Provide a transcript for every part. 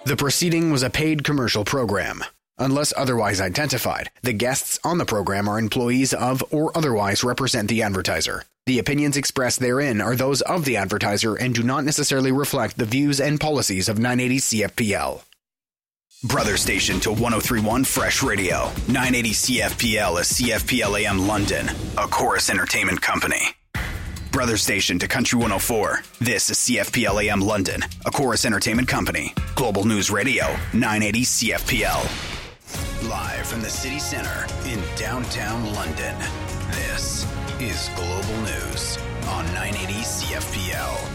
The proceeding was a paid commercial program. Unless otherwise identified, the guests on the program are employees of or otherwise represent the advertiser. The opinions expressed therein are those of the advertiser and do not necessarily reflect the views and policies of 980 CFPL. Brother station to 1031 Fresh Radio. 980 CFPL is CFPL AM London, a Chorus Entertainment company. Brother station to Country 104. This is CFPL AM London, a Chorus Entertainment company. Global News Radio, 980 CFPL. Live from the city center in downtown London, this is Global News on 980 CFPL.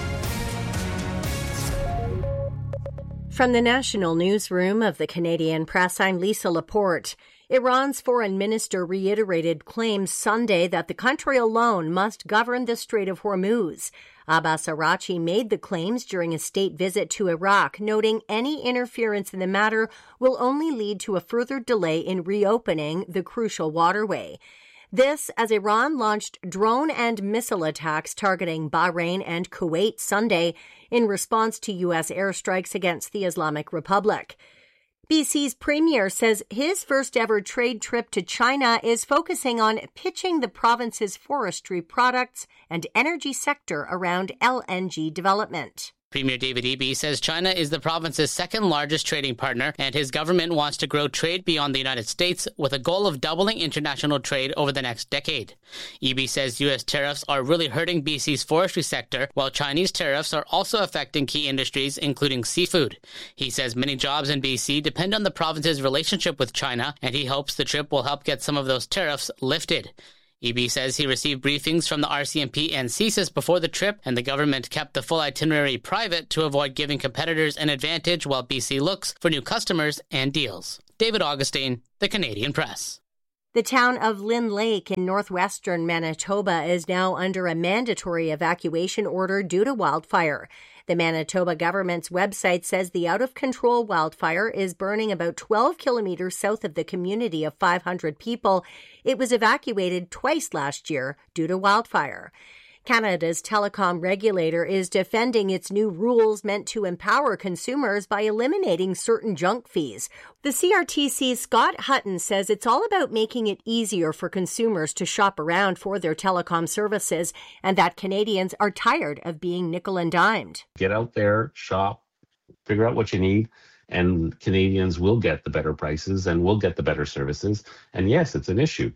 From the National Newsroom of the Canadian Press, I'm Lisa Laporte. Iran's foreign minister reiterated claims Sunday that the country alone must govern the Strait of Hormuz. Abbas Araghchi made the claims during a state visit to Iraq, noting any interference in the matter will only lead to a further delay in reopening the crucial waterway. This as Iran launched drone and missile attacks targeting Bahrain and Kuwait Sunday in response to U.S. airstrikes against the Islamic Republic. BC's premier says his first-ever trade trip to China is focusing on pitching the province's forestry products and energy sector around LNG development. Premier David Eby says China is the province's second-largest trading partner, and his government wants to grow trade beyond the United States with a goal of doubling international trade over the next decade. Eby says U.S. tariffs are really hurting BC's forestry sector, while Chinese tariffs are also affecting key industries, including seafood. He says many jobs in BC depend on the province's relationship with China, and he hopes the trip will help get some of those tariffs lifted. Eby says he received briefings from the RCMP and CSIS before the trip, and the government kept the full itinerary private to avoid giving competitors an advantage while BC looks for new customers and deals. David Augustine, The Canadian Press. The town of Lynn Lake in northwestern Manitoba is now under a mandatory evacuation order due to wildfire. The Manitoba government's website says the out-of-control wildfire is burning about 12 kilometers south of the community of 500 people. It was evacuated twice last year due to wildfire. Canada's telecom regulator is defending its new rules meant to empower consumers by eliminating certain junk fees. The CRTC's Scott Hutton says it's all about making it easier for consumers to shop around for their telecom services and that Canadians are tired of being nickel and dimed. Get out there, shop, figure out what you need, and Canadians will get the better prices and will get the better services. And yes, it's an issue.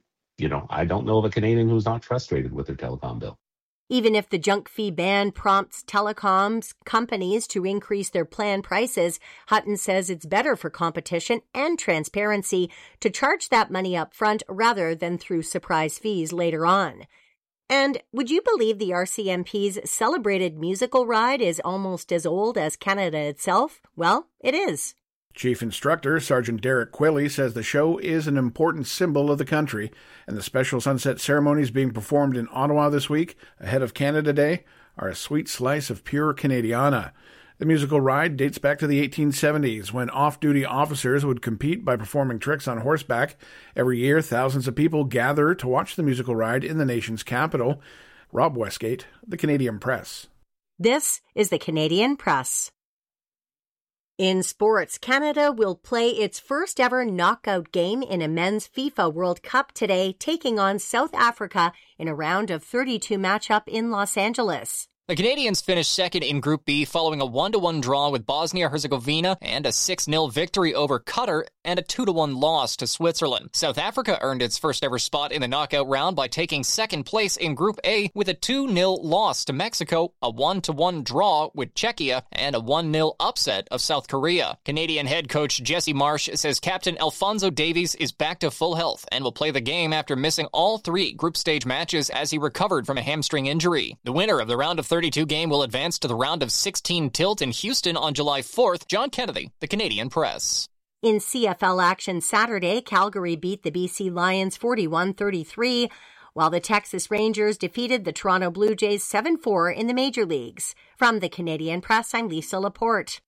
I don't know of a Canadian who's not frustrated with their telecom bill. Even if the junk fee ban prompts telecoms companies to increase their plan prices, Hutton says it's better for competition and transparency to charge that money up front rather than through surprise fees later on. And would you believe the RCMP's celebrated musical ride is almost as old as Canada itself? Well, it is. Chief Instructor Sergeant Derek Quilley says the show is an important symbol of the country, and the special sunset ceremonies being performed in Ottawa this week, ahead of Canada Day, are a sweet slice of pure Canadiana. The musical ride dates back to the 1870s, when off-duty officers would compete by performing tricks on horseback. Every year, thousands of people gather to watch the musical ride in the nation's capital. Rob Westgate, The Canadian Press. This is The Canadian Press. In sports, Canada will play its first ever knockout game in a men's FIFA World Cup today, taking on South Africa in a round of 32 matchup in Los Angeles. The Canadians finished second in Group B following a 1-1 draw with Bosnia-Herzegovina and a 6-0 victory over Qatar and a 2-1 loss to Switzerland. South Africa earned its first ever spot in the knockout round by taking second place in Group A with a 2-0 loss to Mexico, a 1-1 draw with Czechia, and a 1-0 upset of South Korea. Canadian head coach Jesse Marsh says Captain Alphonso Davies is back to full health and will play the game after missing all 3 group stage matches as he recovered from a hamstring injury. The winner of the round of 32 game will advance to the round of 16 tilt in Houston on July 4th. John Kennedy, The Canadian Press. In CFL action Saturday, Calgary beat the BC Lions 41-33, while the Texas Rangers defeated the Toronto Blue Jays 7-4 in the major leagues. From The Canadian Press, I'm Lisa Laporte.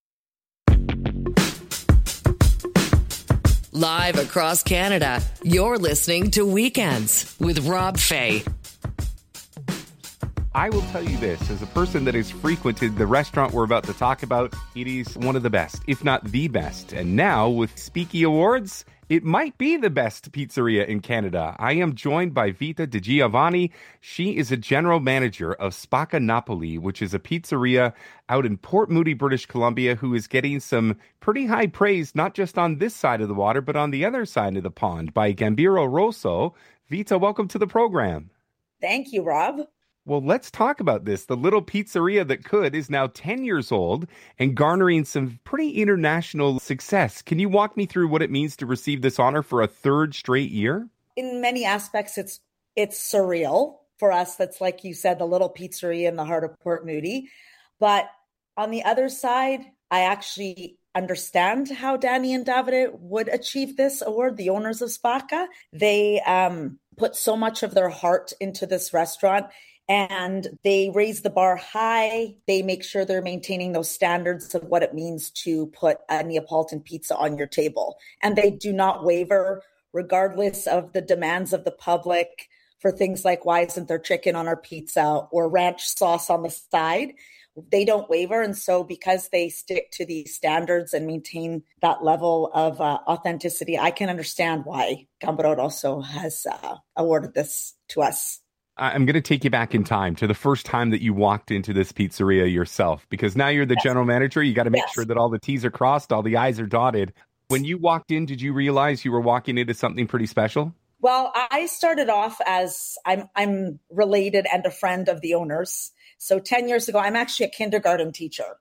Live across Canada, you're listening to Weekends with Rob Fay. I will tell you this, as a person that has frequented the restaurant we're about to talk about, it is one of the best, if not the best. And now, with Speaky Awards, it might be the best pizzeria in Canada. I am joined by Vita DiGiovanni. She is a general manager of Spacca Napoli, which is a pizzeria out in Port Moody, British Columbia, who is getting some pretty high praise, not just on this side of the water, but on the other side of the pond by Gambero Rosso. Vita, welcome to the program. Thank you, Rob. Well, let's talk about this. The little pizzeria that could is now 10 years old and garnering some pretty international success. Can you walk me through what it means to receive this honor for a third straight year? In many aspects, it's surreal for us. That's, like you said, the little pizzeria in the heart of Port Moody. But on the other side, I actually understand how Danny and Davide would achieve this award, the owners of Spacca. They put so much of their heart into this restaurant. And they raise the bar high. They make sure they're maintaining those standards of what it means to put a Neapolitan pizza on your table. And they do not waver, regardless of the demands of the public for things like, why isn't there chicken on our pizza or ranch sauce on the side? They don't waver. And so because they stick to these standards and maintain that level of authenticity, I can understand why Gambero Rosso has awarded this to us. I'm going to take you back in time to the first time that you walked into this pizzeria yourself, because now you're the general manager. You got to make sure that all the T's are crossed, all the I's are dotted. When you walked in, did you realize you were walking into something pretty special? Well, I started off as I'm related and a friend of the owners. So 10 years ago, I'm actually a kindergarten teacher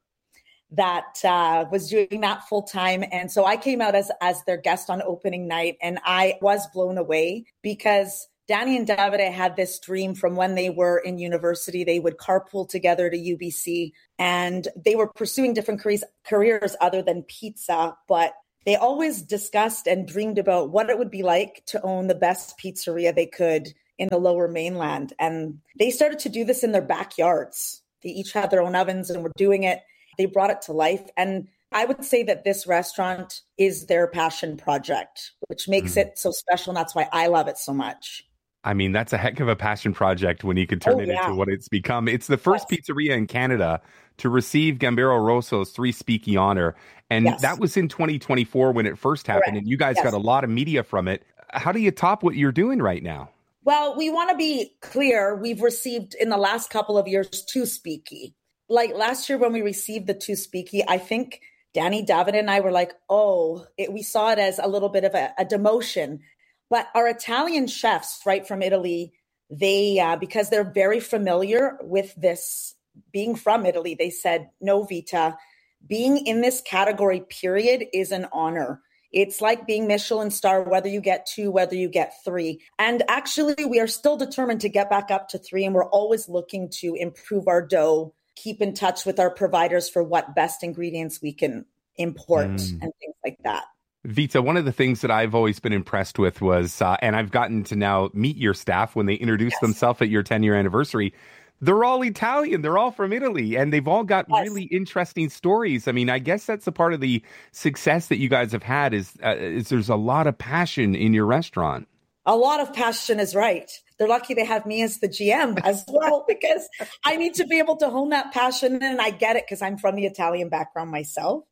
that was doing that full time. And so I came out as their guest on opening night, and I was blown away because Danny and Davide had this dream from when they were in university. They would carpool together to UBC, and they were pursuing different careers other than pizza, but they always discussed and dreamed about what it would be like to own the best pizzeria they could in the Lower Mainland. And they started to do this in their backyards. They each had their own ovens and were doing it. They brought it to life. And I would say that this restaurant is their passion project, which makes it so special. And that's why I love it so much. I mean, that's a heck of a passion project when you can turn it into what it's become. It's the first pizzeria in Canada to receive Gambero Rosso's 3 Speaky honor. And that was in 2024 when it first happened. And you guys got a lot of media from it. How do you top what you're doing right now? Well, we want to be clear. We've received in the last couple of years 2 Speaky. Like last year when we received the 2 Speaky, I think Danny, Davide, and I were like, we saw it as a little bit of a demotion. But our Italian chefs, right from Italy, they, because they're very familiar with this being from Italy, they said, no, Vita, being in this category, period, is an honor. It's like being Michelin star, whether you get 2, whether you get 3. And actually, we are still determined to get back up to 3. And we're always looking to improve our dough, keep in touch with our providers for what best ingredients we can import and things like that. Vita, one of the things that I've always been impressed with was, and I've gotten to now meet your staff when they introduce themselves at your 10-year anniversary, they're all Italian. They're all from Italy, and they've all got really interesting stories. I mean, I guess that's a part of the success that you guys have had is there's a lot of passion in your restaurant. A lot of passion is right. They're lucky they have me as the GM as well, because I need to be able to hone that passion, and I get it because I'm from the Italian background myself.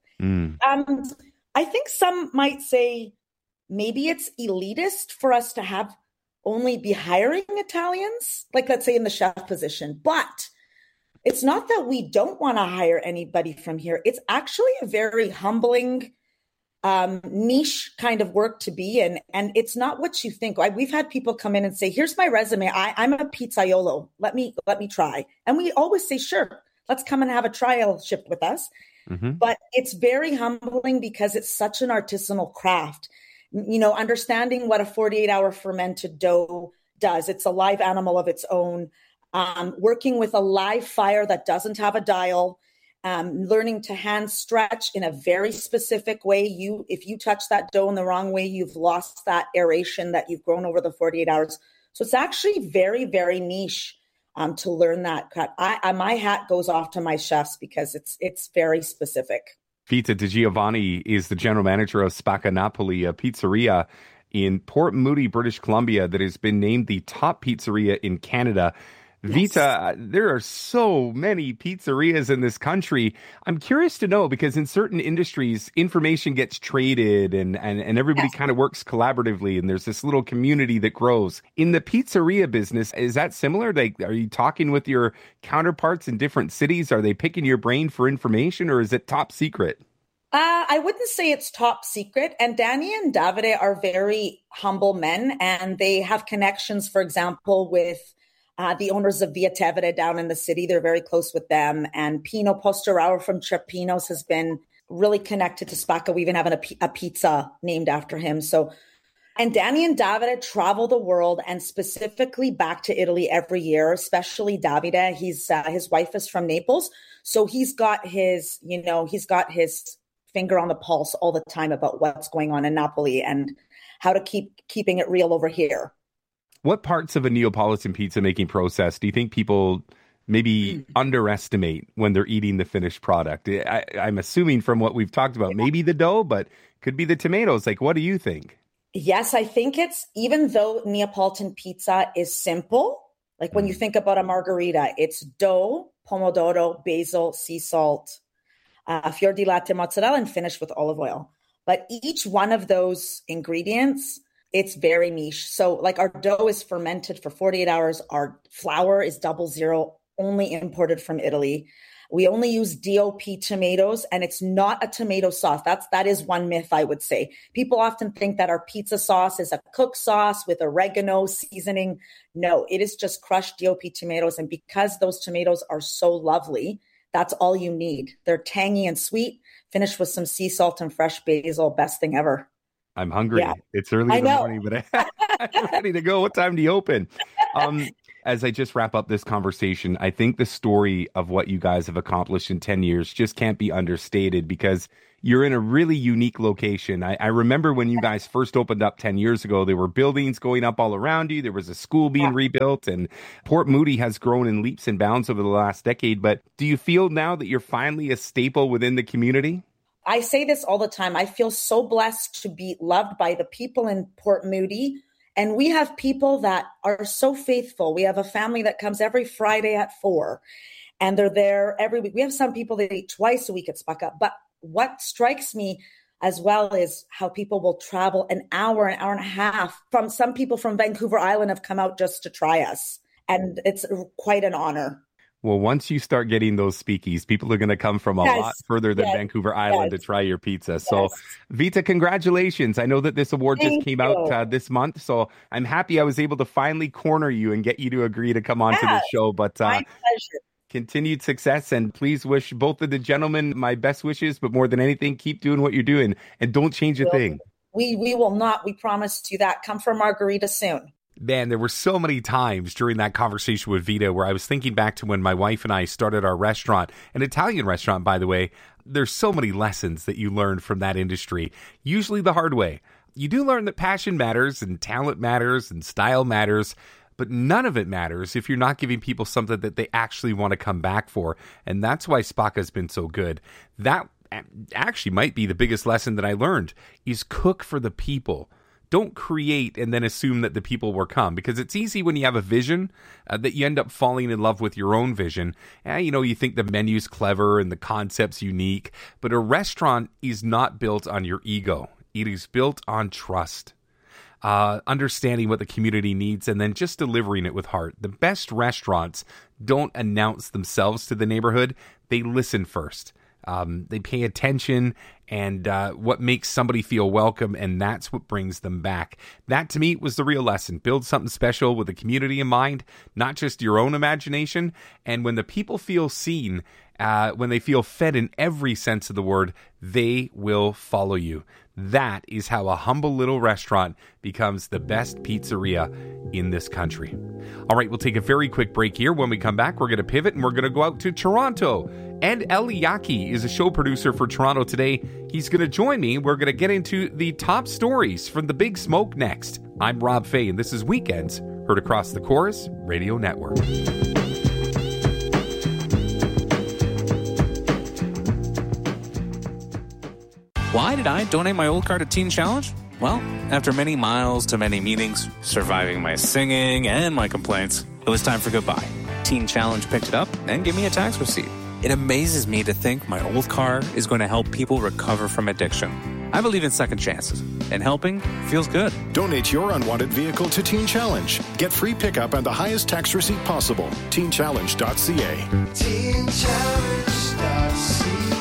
I think some might say maybe it's elitist for us to only be hiring Italians, like let's say in the chef position. But it's not that we don't want to hire anybody from here. It's actually a very humbling, niche kind of work to be in. And it's not what you think. We've had people come in and say, here's my resume. I'm a pizzaiolo. Let me try. And we always say, sure, let's come and have a trial shift with us. But it's very humbling because it's such an artisanal craft. You know, understanding what a 48-hour fermented dough does. It's a live animal of its own. Working with a live fire that doesn't have a dial. Learning to hand stretch in a very specific way. If you touch that dough in the wrong way, you've lost that aeration that you've grown over the 48 hours. So it's actually very, very niche. To learn that cut. My hat goes off to my chefs because it's very specific. Vita DiGiovanni is the general manager of Spacca Napoli, a pizzeria in Port Moody, British Columbia that has been named the top pizzeria in Canada. Vita, there are so many pizzerias in this country. I'm curious to know, because in certain industries, information gets traded and everybody kind of works collaboratively, and there's this little community that grows. In the pizzeria business, is that similar? Like, are you talking with your counterparts in different cities? Are they picking your brain for information, or is it top secret? I wouldn't say it's top secret. And Danny and Davide are very humble men, and they have connections, for example, with the owners of Via Tevere down in the city. They're very close with them. And Pino Postorauer from Trepinos has been really connected to Spacca. We even have a pizza named after him. And Danny and Davide travel the world, and specifically back to Italy every year, especially Davide. His wife is from Naples. So he's got his finger on the pulse all the time about what's going on in Napoli and how to keeping it real over here. What parts of a Neapolitan pizza making process do you think people maybe underestimate when they're eating the finished product? I'm assuming from what we've talked about, maybe the dough, but could be the tomatoes. Like, what do you think? Yes, I think it's, even though Neapolitan pizza is simple, like when you think about a margherita, it's dough, pomodoro, basil, sea salt, fior di latte, mozzarella, and finished with olive oil. But each one of those ingredients, it's very niche. So like our dough is fermented for 48 hours. Our flour is 00, only imported from Italy. We only use DOP tomatoes, and it's not a tomato sauce. That is one myth, I would say. People often think that our pizza sauce is a cooked sauce with oregano seasoning. No, it is just crushed DOP tomatoes. And because those tomatoes are so lovely, that's all you need. They're tangy and sweet, finished with some sea salt and fresh basil. Best thing ever. I'm hungry. Yeah. It's early in the morning, but I'm ready to go. What time do you open? As I just wrap up this conversation, I think the story of what you guys have accomplished in 10 years just can't be understated, because you're in a really unique location. I remember when you guys first opened up 10 years ago, there were buildings going up all around you. There was a school being rebuilt, and Port Moody has grown in leaps and bounds over the last decade. But do you feel now that you're finally a staple within the community? I say this all the time. I feel so blessed to be loved by the people in Port Moody. And we have people that are so faithful. We have a family that comes every Friday at 4, and they're there every week. We have some people that eat twice a week at Spacca. But what strikes me as well is how people will travel an hour and a half. Some people from Vancouver Island have come out just to try us. And it's quite an honor. Well, once you start getting those speakies, people are going to come from a lot further than Vancouver Island to try your pizza. So, Vita, congratulations. I know that this award just came out this month, so I'm happy I was able to finally corner you and get you to agree to come on to the show. But my pleasure. Continued success, and please wish both of the gentlemen my best wishes, but more than anything, keep doing what you're doing and don't change a thing. We will not. We promise you that. Come for margarita soon. Man, there were so many times during that conversation with Vita where I was thinking back to when my wife and I started our restaurant, an Italian restaurant, by the way. There's so many lessons that you learn from that industry, usually the hard way. You do learn that passion matters and talent matters and style matters, but none of it matters if you're not giving people something that they actually want to come back for. And that's why Spacca's been so good. That actually might be the biggest lesson that I learned, is cook for the people. Don't create and then assume that the people will come, because it's easy when you have a vision that you end up falling in love with your own vision. You think the menu's clever and the concept's unique, but a restaurant is not built on your ego. It is built on trust, understanding what the community needs, and then just delivering it with heart. The best restaurants don't announce themselves to the neighborhood. They listen first. They pay attention and what makes somebody feel welcome, and that's what brings them back. That, to me, was the real lesson. Build something special with the community in mind, not just your own imagination. And when the people feel seen, when they feel fed in every sense of the word, they will follow you. That is how a humble little restaurant becomes the best pizzeria in this country. All right, we'll take a very quick break here. When we come back, we're going to pivot and we're going to go out to Toronto. Ed Eliaki is a show producer for Toronto Today. He's going to join me. We're going to get into the top stories from the Big Smoke next. I'm Rob Fay, and this is Weekends, heard across the Chorus Radio Network. Why did I donate my old car to Teen Challenge? Well, after many miles to many meetings, surviving my singing and my complaints, it was time for goodbye. Teen Challenge picked it up and gave me a tax receipt. It amazes me to think my old car is going to help people recover from addiction. I believe in second chances, and helping feels good. Donate your unwanted vehicle to Teen Challenge. Get free pickup and the highest tax receipt possible. TeenChallenge.ca. TeenChallenge.ca.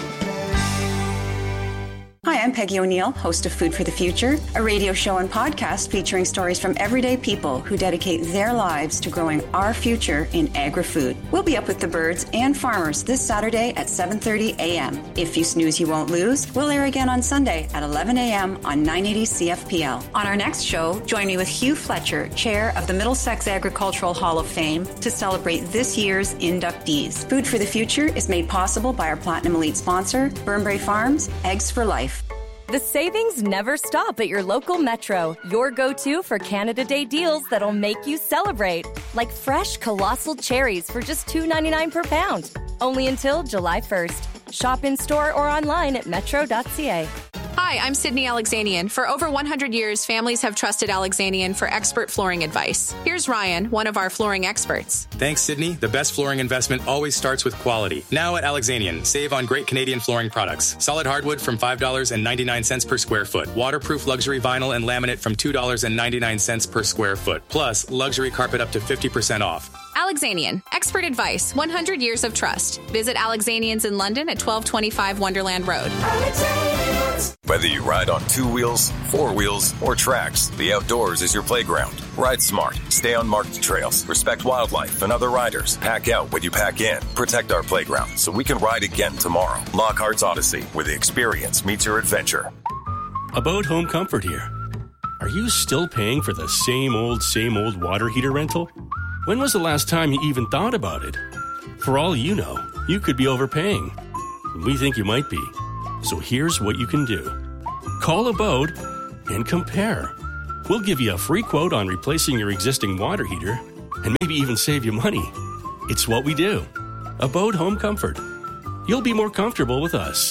Hi, I'm Peggy O'Neill, host of Food for the Future, a radio show and podcast featuring stories from everyday people who dedicate their lives to growing our future in agri-food. We'll be up with the birds and farmers this Saturday at 7:30 a.m. If you snooze, you won't lose. We'll air again on Sunday at 11 a.m. on 980 CFPL. On our next show, join me with Hugh Fletcher, chair of the Middlesex Agricultural Hall of Fame, to celebrate this year's inductees. Food for the Future is made possible by our Platinum Elite sponsor, Burnbrae Farms, Eggs for Life. The savings never stop at your local Metro. Your go-to for Canada Day deals that'll make you celebrate. Like fresh colossal cherries for just $2.99 per pound. Only until July 1st. Shop in-store or online at metro.ca. Hi, I'm Sydney Alexanian. For over 100 years, families have trusted Alexanian for expert flooring advice. Here's Ryan, one of our flooring experts. Thanks, Sydney. The best flooring investment always starts with quality. Now at Alexanian, save on great Canadian flooring products. Solid hardwood from $5.99 per square foot. Waterproof luxury vinyl and laminate from $2.99 per square foot. Plus, luxury carpet up to 50% off. Alexanian, expert advice, 100 years of trust. Visit Alexanians in London at 1225 Wonderland Road. Whether you ride on 2 wheels, 4 wheels, or tracks, the outdoors is your playground. Ride smart, stay on marked trails, respect wildlife and other riders. Pack out when you pack in. Protect our playground so we can ride again tomorrow. Lockhart's Odyssey, where the experience meets your adventure. About Home Comfort here. Are you still paying for the same old water heater rental? When was the last time you even thought about it? For all you know, you could be overpaying. We think you might be. So here's what you can do. Call Abode and compare. We'll give you a free quote on replacing your existing water heater and maybe even save you money. It's what we do. Abode Home Comfort. You'll be more comfortable with us.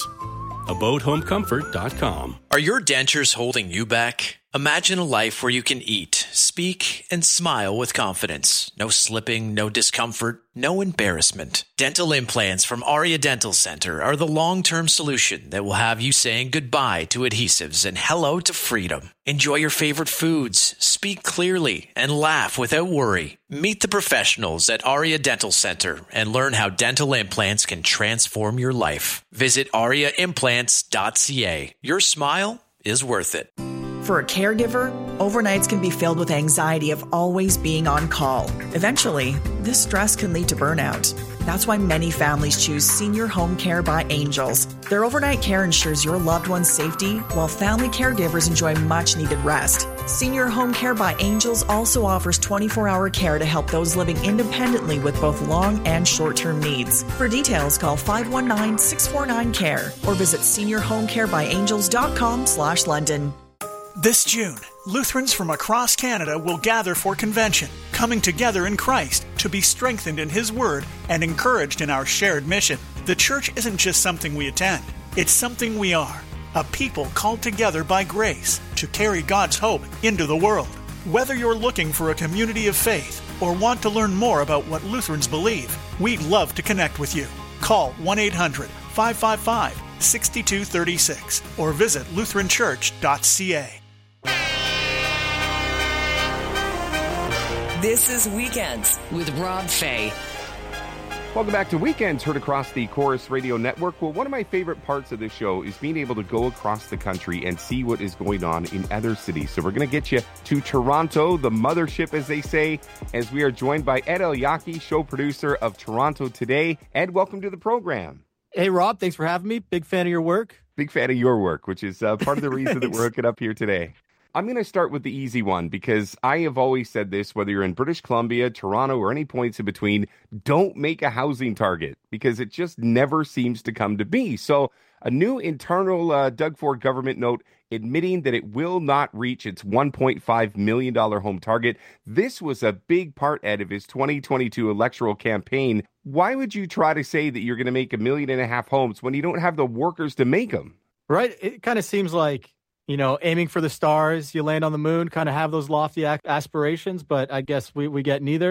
AbodeHomeComfort.com. Are your dentures holding you back? Imagine a life where you can eat, speak, and smile with confidence. No slipping, no discomfort, no embarrassment. Dental implants from Aria Dental Center are the long-term solution that will have you saying goodbye to adhesives and hello to freedom. Enjoy your favorite foods, speak clearly, and laugh without worry. Meet the professionals at Aria Dental Center and learn how dental implants can transform your life. Visit ariaimplants.ca. Your smile is worth it. For a caregiver, overnights can be filled with anxiety of always being on call. Eventually, this stress can lead to burnout. That's why many families choose Senior Home Care by Angels. Their overnight care ensures your loved one's safety, while family caregivers enjoy much-needed rest. Senior Home Care by Angels also offers 24-hour care to help those living independently with both long and short-term needs. For details, call 519-649-CARE or visit seniorhomecarebyangels.com/London. This June, Lutherans from across Canada will gather for convention, coming together in Christ to be strengthened in His Word and encouraged in our shared mission. The church isn't just something we attend, it's something we are, a people called together by grace to carry God's hope into the world. Whether you're looking for a community of faith or want to learn more about what Lutherans believe, we'd love to connect with you. Call 1-800-555-6236 or visit lutheranchurch.ca. This is Weekends with Rob Fay. Welcome back to Weekends, heard across the Chorus Radio Network. Well, one of my favorite parts of this show is being able to go across the country and see what is going on in other cities. So we're going to get you to Toronto, the mothership, as they say, as we are joined by Ed Elyaki, show producer of Toronto Today. Ed, welcome to the program. Hey, Rob, thanks for having me. Big fan of your work. Big fan of your work, which is part of the reason that we're hooking up here today. I'm going to start with the easy one because I have always said this, whether you're in British Columbia, Toronto, or any points in between, don't make a housing target because it just never seems to come to be. So a new internal Doug Ford government note admitting that it will not reach its $1.5 million home target. This was a big part, Ed, of his 2022 electoral campaign. Why would you try to say that you're going to make 1.5 million homes when you don't have the workers to make them? Right. It kind of seems like, you know, aiming for the stars, you land on the moon, kind of have those lofty aspirations, but I guess we get neither.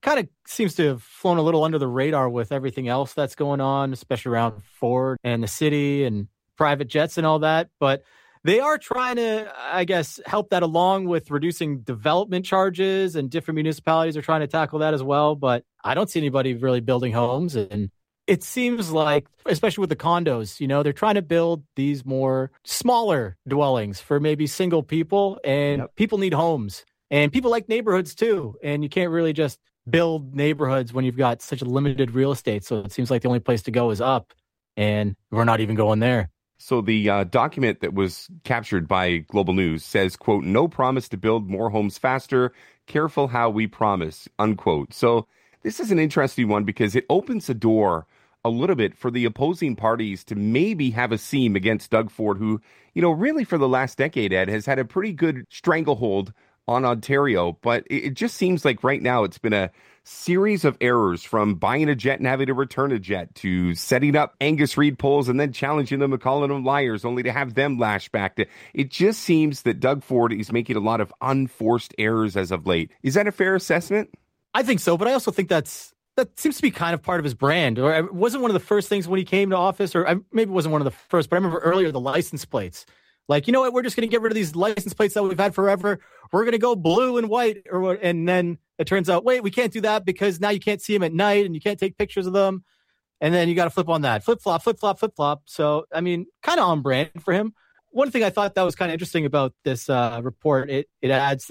kind of seems to have flown a little under the radar with everything else that's going on, especially around Ford and the city and private jets and all that. But they are trying to, I guess, help that along with reducing development charges, and different municipalities are trying to tackle that as well. But I don't see anybody really building homes. And it seems like, especially with the condos, they're trying to build these more smaller dwellings for maybe single people, and people need homes, and people like neighborhoods too. And you can't really just build neighborhoods when you've got such a limited real estate. So it seems like the only place to go is up, and we're not even going there. So the document that was captured by Global News says, quote, "No promise to build more homes faster. Careful how we promise," unquote. So this is an interesting one because it opens the door a little bit for the opposing parties to maybe have a seam against Doug Ford, who, really for the last decade, Ed, has had a pretty good stranglehold on Ontario. But it just seems like right now it's been a series of errors, from buying a jet and having to return a jet, to setting up Angus Reid polls and then challenging them and calling them liars only to have them lash back. It just seems that Doug Ford is making a lot of unforced errors as of late. Is that a fair assessment? I think so, but I also think that seems to be kind of part of his brand. Or it wasn't one of the first things when he came to office, or maybe it wasn't one of the first, but I remember earlier the license plates. Like, you know what, we're just going to get rid of these license plates that we've had forever. We're going to go blue and white, and then it turns out, wait, we can't do that because now you can't see them at night and you can't take pictures of them. And then you got to flip on that. Flip, flop, flip, flop, flip, flop. So, I mean, kind of on brand for him. One thing I thought that was kind of interesting about this report, it adds,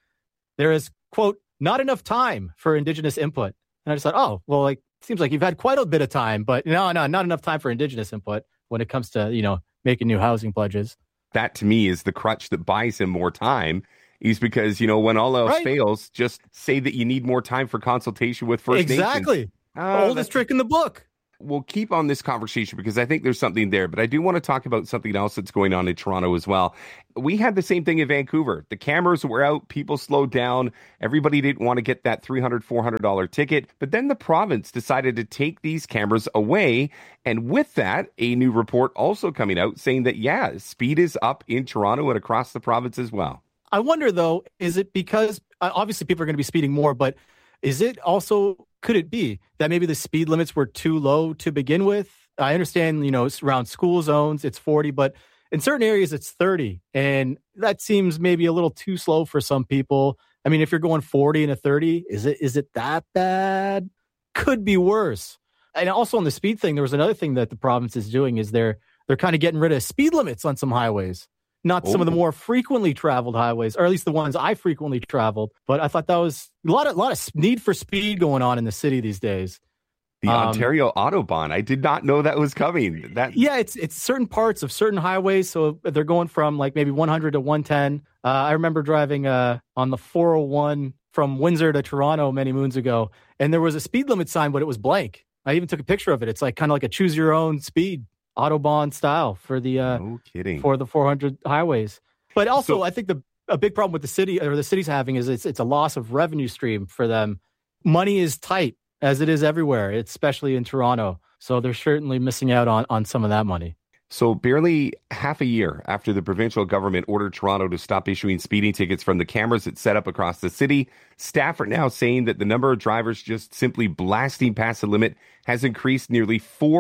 there is, quote, "not enough time for Indigenous input." And I just thought, oh, well, like, seems like you've had quite a bit of time, but no, not enough time for Indigenous input when it comes to, making new housing pledges. That to me is the crutch that buys him more time, is because, when all else fails, just say that you need more time for consultation with First Nations. Exactly. The oldest trick in the book. We'll keep on this conversation because I think there's something there, but I do want to talk about something else that's going on in Toronto as well. We had the same thing in Vancouver. The cameras were out, people slowed down, everybody didn't want to get that $300, $400 ticket, but then the province decided to take these cameras away, and with that, a new report also coming out saying that, speed is up in Toronto and across the province as well. I wonder, though, is it because, obviously people are going to be speeding more, but is it also, could it be that maybe the speed limits were too low to begin with? I understand, it's around school zones, it's 40, but in certain areas it's 30. And that seems maybe a little too slow for some people. I mean, if you're going 40 and a 30, is it that bad? Could be worse. And also on the speed thing, there was another thing that the province is doing is they're kind of getting rid of speed limits on some highways. Not some of the more frequently traveled highways, or at least the ones I frequently traveled. But I thought that was a lot of need for speed going on in the city these days. The Ontario Autobahn. I did not know that was coming. It's certain parts of certain highways. So they're going from like maybe 100 to 110. I remember driving on the 401 from Windsor to Toronto many moons ago, and there was a speed limit sign, but it was blank. I even took a picture of it. It's like kind of like a choose your own speed Autobahn style for the for the 400 highways. But also, I think a big problem with the city, or the city's having, is it's a loss of revenue stream for them. Money is tight, as it is everywhere, especially in Toronto. So they're certainly missing out on some of that money. So barely half a year after the provincial government ordered Toronto to stop issuing speeding tickets from the cameras it set up across the city, staff are now saying that the number of drivers just simply blasting past the limit has increased nearly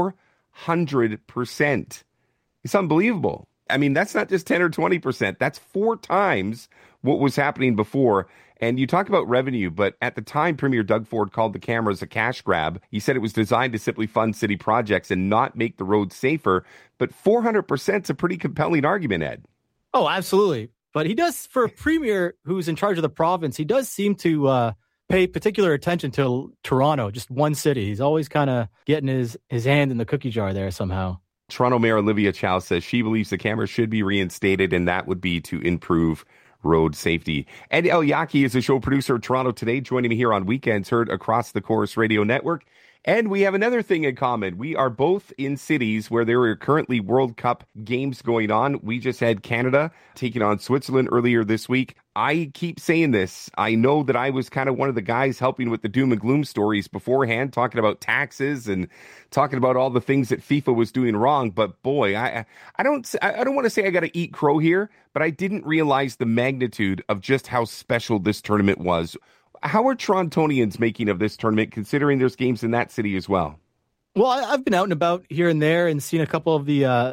400%. It's unbelievable. I mean, that's not just 10 or 20%. That's 4 times what was happening before. And you talk about revenue, but at the time, Premier Doug Ford called the cameras a cash grab. He said it was designed to simply fund city projects and not make the roads safer. But 400% is a pretty compelling argument, Ed. Oh, absolutely. But he does, for a premier who's in charge of the province, he does seem to pay particular attention to Toronto, just one city. He's always kind of getting his hand in the cookie jar there somehow. Toronto Mayor Olivia Chow says she believes the cameras should be reinstated, and that would be to improve road safety. Ed Elyaki is a show producer at Toronto Today, joining me here on Weekends Heard across the Corus Radio Network. And we have another thing in common. We are both in cities where there are currently World Cup games going on. We just had Canada taking on Switzerland earlier this week. I keep saying this. I know that I was kind of one of the guys helping with the doom and gloom stories beforehand, talking about taxes and talking about all the things that FIFA was doing wrong. But boy, I don't want to say I got to eat crow here, but I didn't realize the magnitude of just how special this tournament was. How are Torontonians making of this tournament, considering there's games in that city as well? Well, I've been out and about here and there and seen a couple of the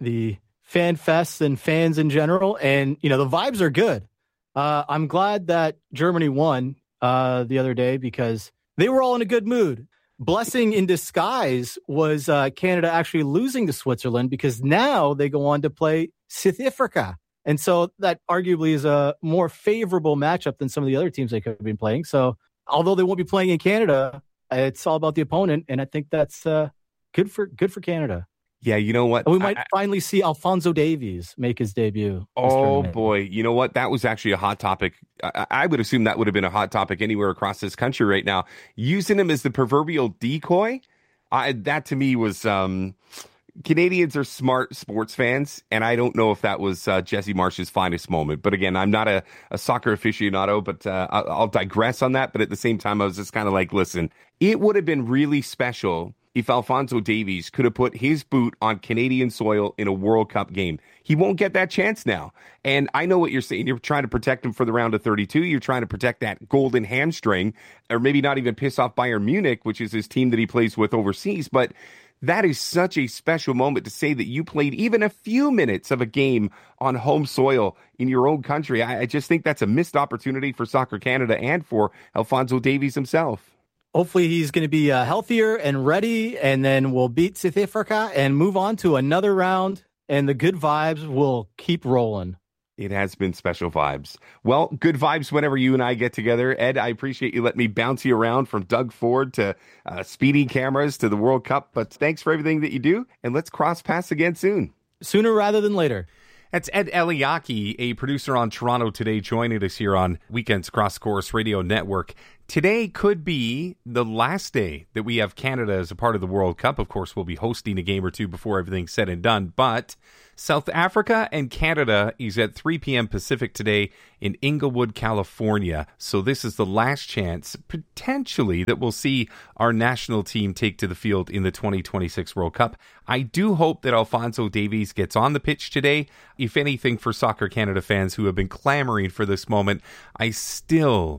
fan fests and fans in general, and the vibes are good. I'm glad that Germany won the other day because they were all in a good mood. Blessing in disguise was Canada actually losing to Switzerland, because now they go on to play South Africa. And so that arguably is a more favorable matchup than some of the other teams they could have been playing. So although they won't be playing in Canada, it's all about the opponent. And I think that's good for Canada. Yeah, you know what? We might finally see Alphonso Davies make his debut. Oh, boy. You know what? That was actually a hot topic. I would assume that would have been a hot topic anywhere across this country right now. Using him as the proverbial decoy, that to me was... Canadians are smart sports fans, and I don't know if that was Jesse Marsh's finest moment. But again, I'm not a soccer aficionado, but I'll digress on that. But at the same time, I was just kind of like, listen, it would have been really special if Alphonso Davies could have put his boot on Canadian soil in a World Cup game. He won't get that chance now. And I know what you're saying. You're trying to protect him for the round of 32. You're trying to protect that golden hamstring, or maybe not even piss off Bayern Munich, which is his team that he plays with overseas. But that is such a special moment to say that you played even a few minutes of a game on home soil in your own country. I just think that's a missed opportunity for Soccer Canada and for Alphonso Davies himself. Hopefully he's going to be healthier and ready, and then we'll beat South Africa and move on to another round, and the good vibes will keep rolling. It has been special vibes. Well, good vibes whenever you and I get together. Ed, I appreciate you letting me bounce you around from Doug Ford to speedy cameras to the World Cup. But thanks for everything that you do, and let's cross paths again soon. Sooner rather than later. That's Ed Eliaki, a producer on Toronto Today, joining us here on Weekends Cross Course Radio Network. Today could be the last day that we have Canada as a part of the World Cup. Of course, we'll be hosting a game or two before everything's said and done. But South Africa and Canada is at 3 p.m. Pacific today in Inglewood, California. So this is the last chance, potentially, that we'll see our national team take to the field in the 2026 World Cup. I do hope that Alphonso Davies gets on the pitch today. If anything, for Soccer Canada fans who have been clamoring for this moment, I still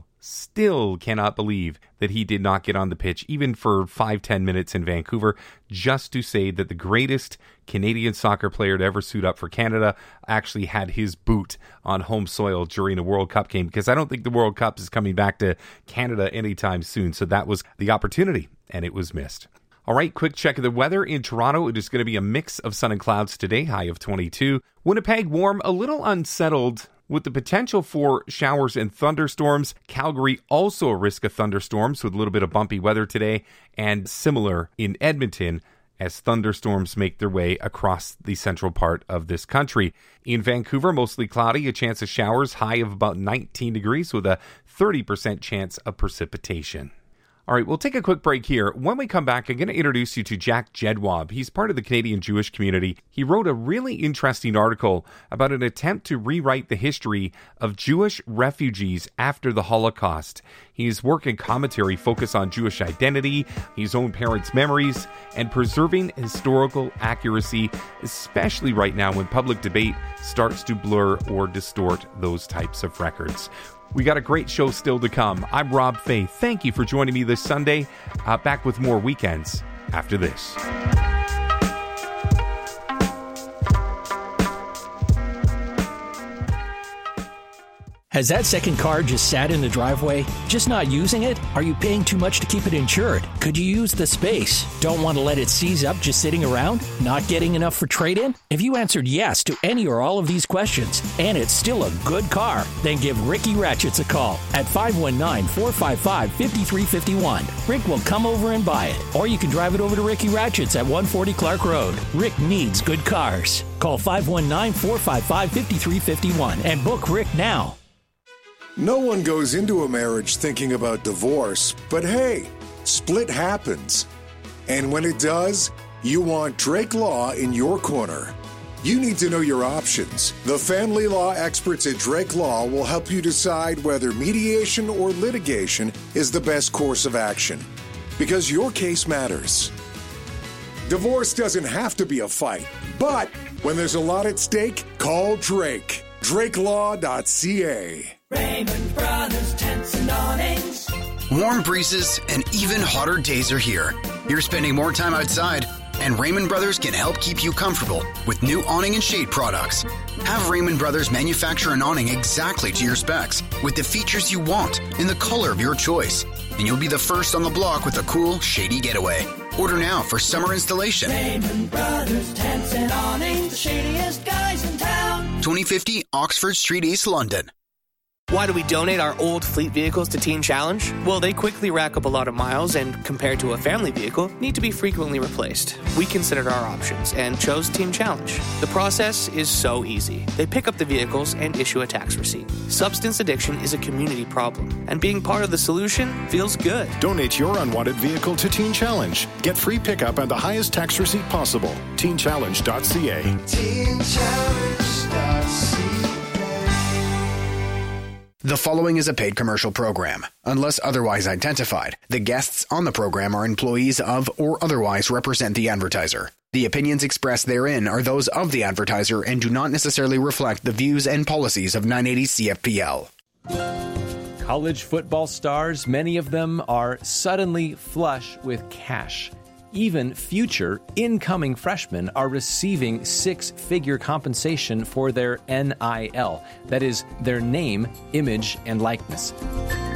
cannot believe that he did not get on the pitch, even for 5-10 minutes in Vancouver, just to say that the greatest Canadian soccer player to ever suit up for Canada actually had his boot on home soil during a World Cup game, because I don't think the World Cup is coming back to Canada anytime soon. So that was the opportunity, and it was missed. All right, quick check of the weather. In Toronto, it is going to be a mix of sun and clouds today, high of 22. Winnipeg, warm, a little unsettled, with the potential for showers and thunderstorms. Calgary, also a risk of thunderstorms with a little bit of bumpy weather today. And similar in Edmonton, as thunderstorms make their way across the central part of this country. In Vancouver, mostly cloudy, a chance of showers, high of about 19 degrees with a 30% chance of precipitation. All right, we'll take a quick break here. When we come back, I'm going to introduce you to Jack Jedwab. He's part of the Canadian Jewish community. He wrote a really interesting article about an attempt to rewrite the history of Jewish refugees after the Holocaust. His work and commentary focus on Jewish identity, his own parents' memories, and preserving historical accuracy, especially right now when public debate starts to blur or distort those types of records. We got a great show still to come. I'm Rob Fay. Thank you for joining me this Sunday. Back with more Weekends after this. Has that second car just sat in the driveway? Just not using it? Are you paying too much to keep it insured? Could you use the space? Don't want to let it seize up just sitting around? Not getting enough for trade-in? If you answered yes to any or all of these questions, and it's still a good car, then give Ricky Ratchets a call at 519-455-5351. Rick will come over and buy it, or you can drive it over to Ricky Ratchets at 140 Clark Road. Rick needs good cars. Call 519-455-5351 and book Rick now. No one goes into a marriage thinking about divorce, but hey, split happens. And when it does, you want Drake Law in your corner. You need to know your options. The family law experts at Drake Law will help you decide whether mediation or litigation is the best course of action, because your case matters. Divorce doesn't have to be a fight, but when there's a lot at stake, call Drake. DrakeLaw.ca. Raymond Brothers Tents tents and awnings. Warm breezes and even hotter days are here. You're spending more time outside, and Raymond Brothers can help keep you comfortable with new awning and shade products. Have Raymond Brothers manufacture an awning exactly to your specs, with the features you want in the color of your choice. And you'll be the first on the block with a cool, shady getaway. Order now for summer installation. Raymond Brothers tents and awnings, the shadiest guys in town. 2050 Oxford Street, East London. Why do we donate our old fleet vehicles to Teen Challenge? Well, they quickly rack up a lot of miles and, compared to a family vehicle, need to be frequently replaced. We considered our options and chose Teen Challenge. The process is so easy. They pick up the vehicles and issue a tax receipt. Substance addiction is a community problem, and being part of the solution feels good. Donate your unwanted vehicle to Teen Challenge. Get free pickup and the highest tax receipt possible. TeenChallenge.ca. TeenChallenge.ca. The following is a paid commercial program. Unless otherwise identified, the guests on the program are employees of or otherwise represent the advertiser. The opinions expressed therein are those of the advertiser and do not necessarily reflect the views and policies of 980 CFPL. College football stars, many of them are suddenly flush with cash. Even future incoming freshmen are receiving six-figure compensation for their NIL. That is, their name, image, and likeness.